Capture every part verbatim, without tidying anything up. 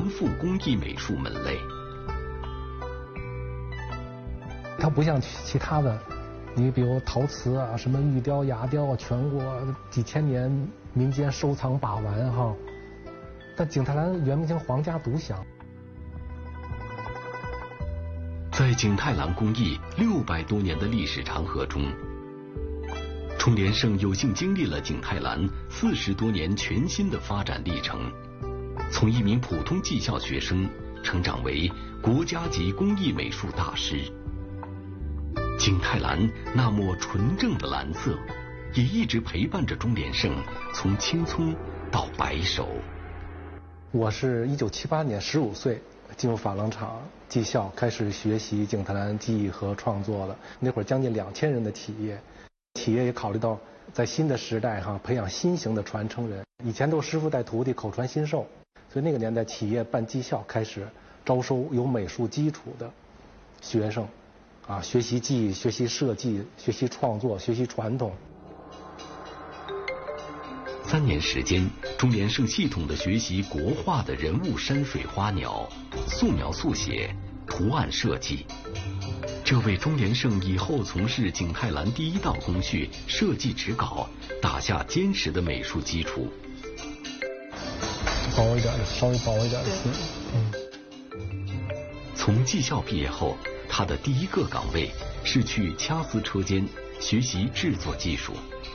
复工艺美术门类。 它不像其他的，你比如陶瓷啊、什么玉雕、牙雕啊，全国几千年民间收藏把玩哈。但景泰蓝原名叫皇家独享。 在景泰蓝工艺六百多年的历史长河中，钟连胜有幸经历了景泰蓝四十多年全新的发展历程，从一名普通技校学生成长为国家级工艺美术大师。景泰蓝那抹纯正的蓝色，也一直陪伴着钟连胜从青葱到白首。 我是一九七八年十五岁进入珐琅厂技校，开始学习景泰蓝技艺和创作的。那会儿将近两千人的企业，企业也考虑到在新的时代哈，培养新型的传承人。以前都是师傅带徒弟，口传心授，所以那个年代企业办技校，开始招收有美术基础的学生。啊，学习技艺、学习设计、学习创作、学习传统。 三年时间，钟连胜系统地学习国画的人物、山水、花鸟、素描、速写、图案设计，这为钟连胜以后从事景泰蓝第一道工序设计指稿打下坚实的美术基础。 薄一点的，稍微薄一点的。嗯。 从技校毕业后，他的第一个岗位是去掐丝车间学习制作技术。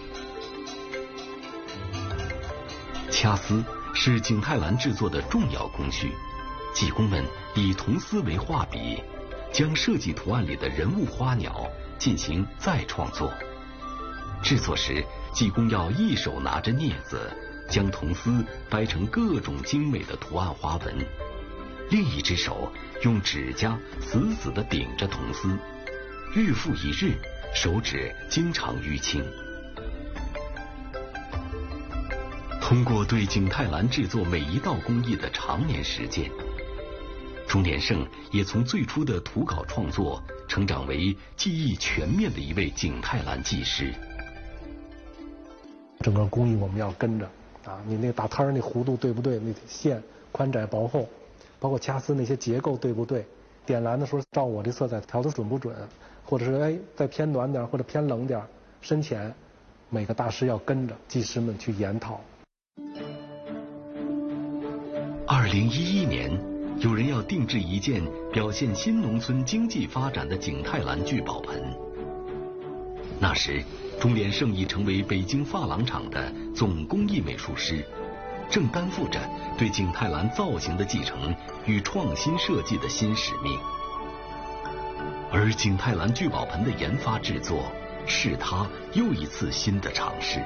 掐丝是景泰蓝制作的重要工序，技工们以铜丝为画笔，将设计图案里的人物花鸟进行再创作。制作时，技工要一手拿着镊子，将铜丝掰成各种精美的图案花纹，另一只手用指甲死死地顶着铜丝，日复一日，手指经常淤青。通过对景泰蓝制作每一道工艺的常年实践，钟连胜也从最初的图稿创作成长为技艺全面的一位景泰蓝技师。 整个工艺我们要跟着啊，你那打摊儿那弧度对不对？那线宽窄薄厚，包括掐丝那些结构对不对？点蓝的时候照我这色彩调的准不准？或者是哎再偏暖点或者偏冷点，深浅，每个大师要跟着技师们去研讨。 二零一一年，有人要定制一件表现新农村经济发展的景泰蓝聚宝盆。那时，钟连胜已成为北京珐琅厂的总工艺美术师，正担负着对景泰蓝造型的继承与创新设计的新使命。而景泰蓝聚宝盆的研发制作，是他又一次新的尝试。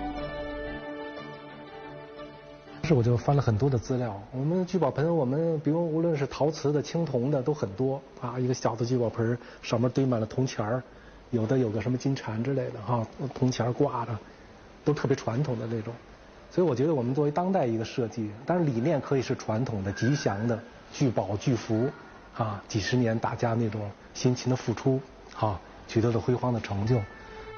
是我就翻了很多的资料，我们聚宝盆，我们比如无论是陶瓷的、青铜的都很多啊，一个小的聚宝盆上面堆满了铜钱儿，有的有个什么金蝉之类的哈，铜钱挂着，都特别传统的那种。所以我觉得我们作为当代一个设计，当然理念可以是传统的、吉祥的，聚宝聚福，啊，几十年大家那种辛勤的付出，啊，取得了辉煌的成就。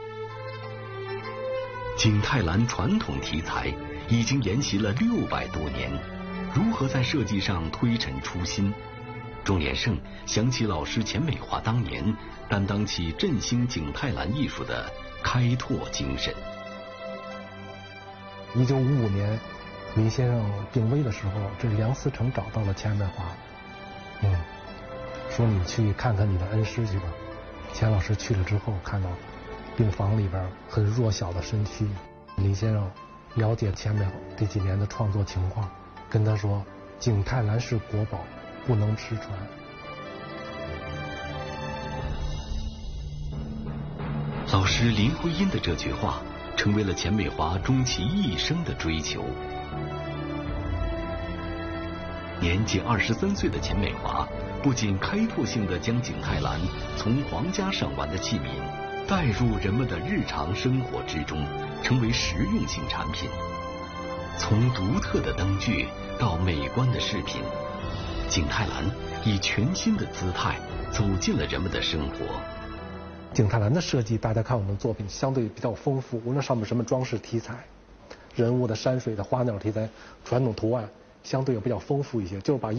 景泰蓝传统题材已经沿袭了六百多年，如何在设计上推陈出新？钟连胜想起老师钱美华当年担当起振兴景泰蓝艺术的开拓精神。 一九五五年，林先生病危的时候，这梁思成找到了钱美华，嗯，说你去看看你的恩师去吧。钱老师去了之后，看到病房里边很弱小的身躯，林先生了解钱美华这几年的创作情况，跟他说景泰蓝是国宝，不能失传。 老师林徽因的这句话成为了钱美华终其一生的追求。年仅二十三岁的钱美华不仅开拓性地将景泰蓝从皇家赏玩的器皿带入人们的日常生活之中，成为实用性产品。从独特的灯具到美观的饰品，景泰蓝以全新的姿态走进了人们的生活。 景泰蓝的设计，大家看我们的作品相对比较丰富，无论上面什么装饰题材、人物的、山水的、花鸟题材、传统图案，相对也比较丰富一些，就是把